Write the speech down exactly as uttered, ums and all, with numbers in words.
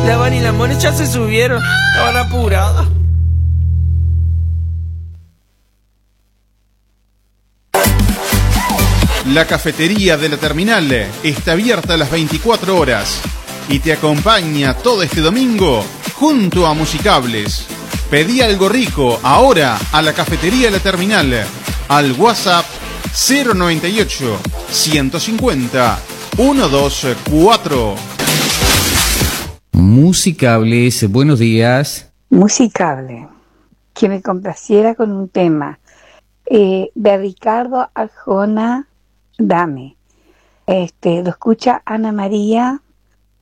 La Van y la Mone ya se subieron. Estaban apuradas. La cafetería de la terminal está abierta a las veinticuatro horas y te acompaña todo este domingo junto a Musicables. Pedí algo rico ahora a la cafetería de la terminal al WhatsApp cero noventa y ocho, ciento cincuenta, ciento veinticuatro. Musicables, buenos días. Musicable, que me complaciera con un tema eh, de Ricardo Arjona, Dame. Este, lo escucha Ana María